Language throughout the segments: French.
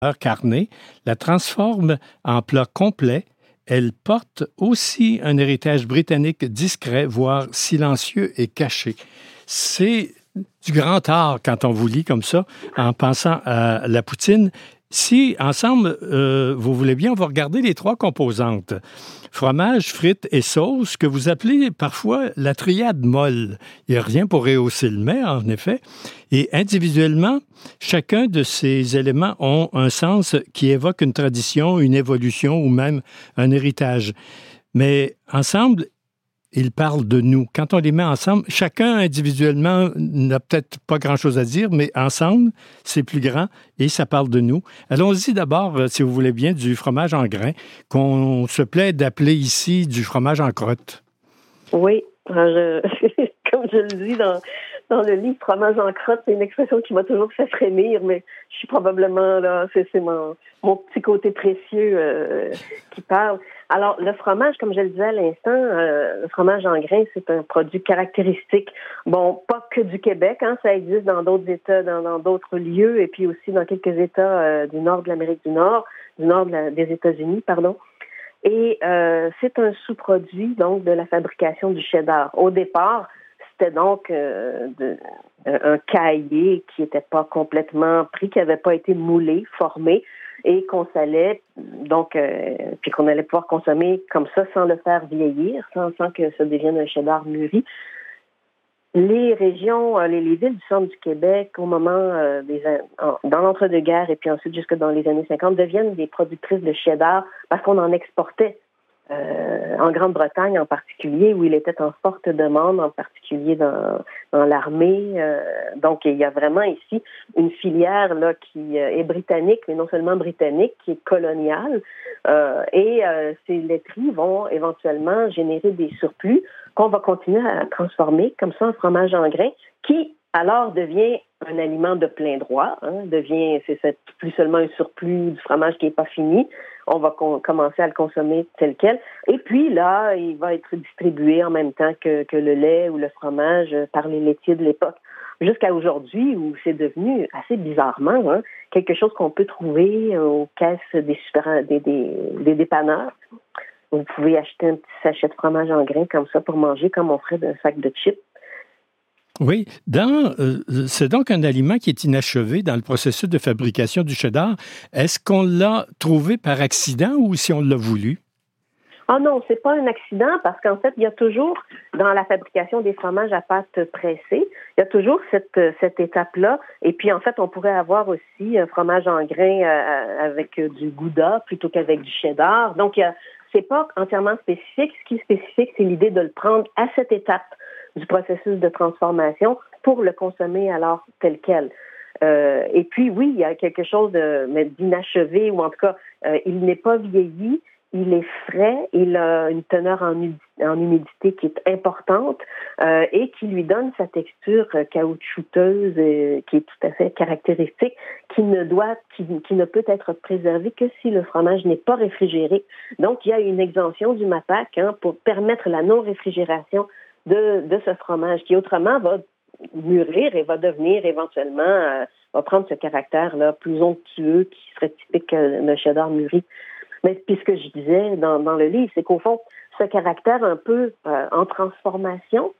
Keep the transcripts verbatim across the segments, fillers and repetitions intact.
carnée, la transforme en plat complet. Elle porte aussi un héritage britannique discret, voire silencieux et caché. C'est du grand art quand on vous lit comme ça, en pensant à la poutine. Si, ensemble, euh, vous voulez bien, on va regarder les trois composantes. Fromage, frites et sauce, que vous appelez parfois la triade molle. Il n'y a rien pour rehausser le mets, en effet. Et individuellement, chacun de ces éléments ont un sens qui évoque une tradition, une évolution ou même un héritage. Mais ensemble, ils parlent de nous. Quand on les met ensemble, chacun individuellement n'a peut-être pas grand-chose à dire, mais ensemble, c'est plus grand et ça parle de nous. Allons-y d'abord, si vous voulez bien, du fromage en grains, qu'on se plaît d'appeler ici du fromage en crotte. Oui, je, comme je le dis dans, dans le livre, fromage en crotte, c'est une expression qui m'a toujours fait frémir, mais je suis probablement là, c'est, c'est mon, mon petit côté précieux euh, qui parle. Alors, le fromage, comme je le disais à l'instant, euh, le fromage en grains, c'est un produit caractéristique. Bon, pas que du Québec, hein, ça existe dans d'autres États, dans, dans d'autres lieux, et puis aussi dans quelques États euh, du nord de l'Amérique du Nord, du nord de la, des États-Unis, pardon. Et euh, c'est un sous-produit, donc, de la fabrication du cheddar. Au départ, c'était donc euh, de, un caillé qui n'était pas complètement pris, qui n'avait pas été moulé, formé, et qu'on salait, donc, euh, puis qu'on allait pouvoir consommer comme ça sans le faire vieillir, sans, sans que ça devienne un cheddar mûri. Les régions, les, les villes du centre du Québec, au moment euh, des en, dans l'entre-deux-guerres et puis ensuite jusque dans les années cinquante, deviennent des productrices de cheddar parce qu'on en exportait. Euh, en Grande-Bretagne en particulier, où il était en forte demande, en particulier dans, dans l'armée. Euh, donc, il y a vraiment ici une filière là qui euh, est britannique, mais non seulement britannique, qui est coloniale. Euh, et euh, ces laiteries vont éventuellement générer des surplus qu'on va continuer à transformer comme ça en fromage en grains, qui alors devient un aliment de plein droit, hein, devient, c'est, c'est plus seulement un surplus du fromage qui n'est pas fini. On va con- commencer à le consommer tel quel. Et puis là, il va être distribué en même temps que, que le lait ou le fromage par les laitiers de l'époque. Jusqu'à aujourd'hui, où c'est devenu assez bizarrement hein, quelque chose qu'on peut trouver aux caisses des, super, des, des, des dépanneurs. Vous pouvez acheter un petit sachet de fromage en grains comme ça pour manger, comme on ferait d'un sac de chips. Oui, dans, euh, c'est donc un aliment qui est inachevé dans le processus de fabrication du cheddar. Est-ce qu'on l'a trouvé par accident ou si on l'a voulu? Ah non, c'est pas un accident parce qu'en fait, il y a toujours, dans la fabrication des fromages à pâte pressée, il y a toujours cette, cette étape-là. Et puis, en fait, on pourrait avoir aussi un fromage en grains euh, avec du gouda plutôt qu'avec du cheddar. Donc, il y a, c'est pas entièrement spécifique. Ce qui est spécifique, c'est l'idée de le prendre à cette étape du processus de transformation pour le consommer alors tel quel. Euh, et puis, oui, il y a quelque chose de, d'inachevé, ou en tout cas, euh, il n'est pas vieilli, il est frais, il a une teneur en, en humidité qui est importante euh, et qui lui donne sa texture caoutchouteuse euh, qui est tout à fait caractéristique, qui ne doit, qui, qui ne peut être préservée que si le fromage n'est pas réfrigéré. Donc, il y a une exemption du MAPAC hein, pour permettre la non-réfrigération de, de ce fromage qui autrement va mûrir et va devenir éventuellement, euh, va prendre ce caractère-là plus onctueux qui serait typique d'un cheddar mûri. Mais puis ce que je disais dans, dans le livre, c'est qu'au fond, ce caractère un peu euh, en transformation,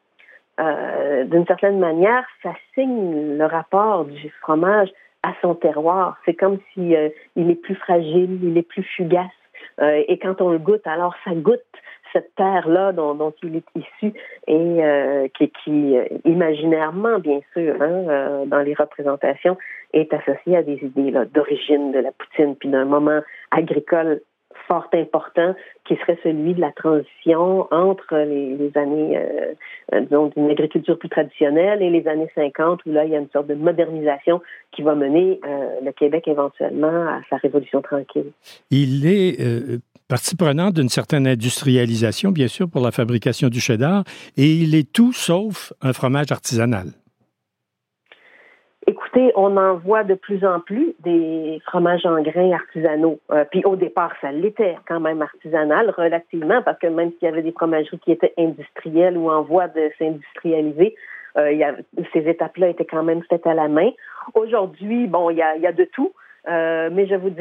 euh, d'une certaine manière, ça signe le rapport du fromage à son terroir. C'est comme si euh, il est plus fragile, il est plus fugace. Euh, et quand on le goûte, alors ça goûte cette terre-là dont, dont il est issu et euh, qui, qui euh, imaginairement, bien sûr, hein, euh, dans les représentations, est associé à des idées là, d'origine de la poutine, puis d'un moment agricole fort important qui serait celui de la transition entre les, les années, euh, disons, d'une agriculture plus traditionnelle et les années cinquante, où là, il y a une sorte de modernisation qui va mener euh, le Québec éventuellement à sa révolution tranquille. Il est euh, partie prenante d'une certaine industrialisation, bien sûr, pour la fabrication du cheddar, et il est tout sauf un fromage artisanal. Écoutez, on en voit de plus en plus des fromages en grains artisanaux. Euh, puis au départ, ça l'était quand même artisanal, relativement, parce que même s'il y avait des fromageries qui étaient industrielles ou en voie de s'industrialiser, euh, il y a, ces étapes-là étaient quand même faites à la main. Aujourd'hui, bon, il y a, il y a de tout. Euh, mais je vous dis